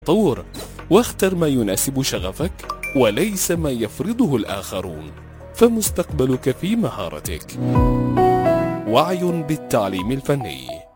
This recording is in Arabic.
طور، واختر ما يناسب شغفك وليس ما يفرضه الآخرون، فمستقبلك في مهارتك. وعي بالتعليم الفني.